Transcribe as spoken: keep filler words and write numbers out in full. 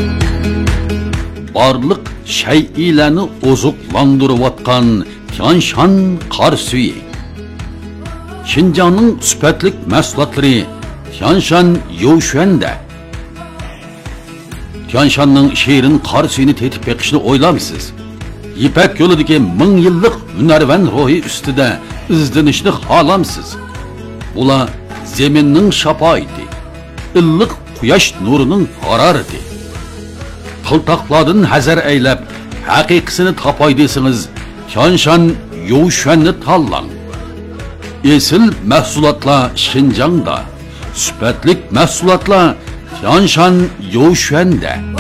Barlıq şey'ilərini ozuqlandırıvatqan Tianshan qar suyu. Şinjanның süpetlik məhsullatları Tianshan Youshuan'da. Tianshanның şehrin qar suyunu tetip beqishni o'ylamsiz? İpek yo'lidagi ming yillik hunarvan ruhi ustida izlanishni xohlamsiz? Bular zeminning shafoiti, illiq quyosh nurining harorati. Qiltaqlardan hazar aylab, haqiqisini topay desangiz, Tianshan Youshuan'ni tanlang. Esil mahsulotlar Şinjan'da, süpetlik mahsulotlar Tianshan Youshuan'da.